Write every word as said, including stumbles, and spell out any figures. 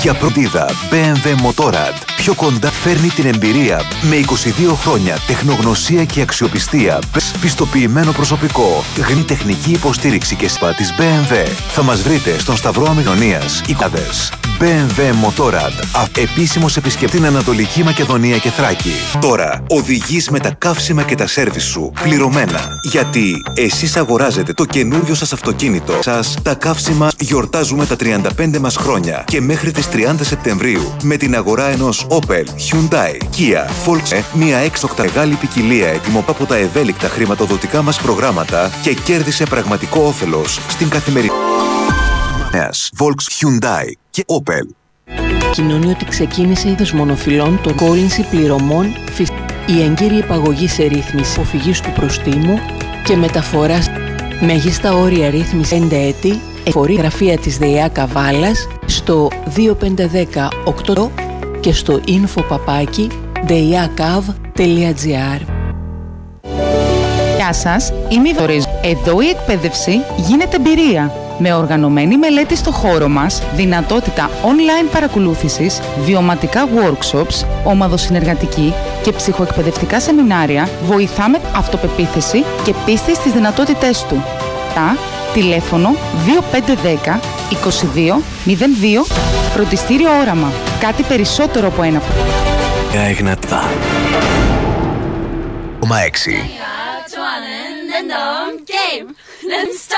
Για πρωτίδα μπι εμ ντάμπλιου Motorrad. Πιο κοντά φέρνει την εμπειρία με είκοσι δύο χρόνια τεχνογνωσία και αξιοπιστία. Πιστοποιημένο προσωπικό. Γνή τεχνική υποστήριξη και σπα της μπι εμ ντάμπλιου. Θα μας βρείτε στον Σταυρό Αμυνονίας είκοσι. μπι εμ ντάμπλιου Motorrad. Επίσημος επισκεπτή στην Ανατολική Μακεδονία και Θράκη. Τώρα οδηγείς με τα καύσιμα και τα σέρβις σου πληρωμένα. Γιατί εσείς αγοράζετε το καινούριο σας αυτοκίνητο σας. Τα καύσιμα γιορτάζουμε τα τριάντα πέντε μας χρόνια και μέχρι τις τριάντα Σεπτεμβρίου με την αγορά ενός Opel, Hyundai, Kia, Volkswagen, μια έξοχτα μεγάλη ποικιλία έτοιμο από τα ευέλικτα χρηματοδοτικά μας προγράμματα και κέρδισε πραγματικό όφελος στην καθημερινή. Volkswagen, Hyundai και Opel. Κοινώνει ότι ξεκίνησε η δεσμονοφυλών των κόλληνση πληρωμών, η έγκυρη υπαγωγή σε ρύθμιση αποφυγής του προστίμου και μεταφοράς μέγιστα όρια ρύθμιση πέντε έτη, εφορή γραφεία της ΔΕΙΑ Καβάλας στο δύο πέντε ένα μηδέν οκτώ και στο info παπάκι deiakav τελεία gr. Γεια σας, είμαι η Δωρίζ. Εδώ η εκπαίδευση γίνεται εμπειρία. Με οργανωμένη μελέτη στο χώρο μας, δυνατότητα online παρακολούθησης, βιωματικά workshops, ομαδοσυνεργατική και ψυχοεκπαιδευτικά σεμινάρια, βοηθάμε αυτοπεποίθηση και πίστη στις δυνατότητές του. Τα τηλέφωνο δύο πέντε ένα μηδέν είκοσι δύο μηδέν δύο, φροντιστήριο Όραμα. Κάτι περισσότερο από ένα. Εγνατά. Κόμμα έξι.